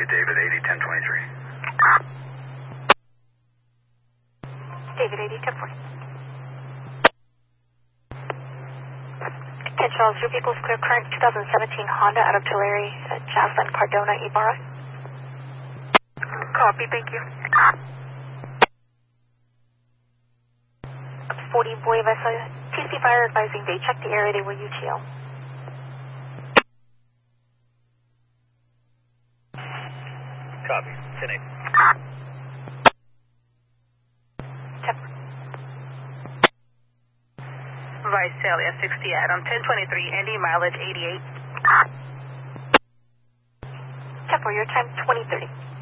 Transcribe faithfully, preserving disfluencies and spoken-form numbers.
David eighty, ten twenty-three. David eighty, ten forty. Ken Charles, your vehicle's clear current twenty seventeen Honda out of Tulare, uh, Jocelyn Cardona, Ibarra. Copy, thank you. forty Boy Vessel, T C Fire advising they checked the area, they were U T L. Copy, ten eight. Vice Tail F sixty Adam, ten twenty-three, Indy, mileage eighty-eight. ten four, your time twenty thirty.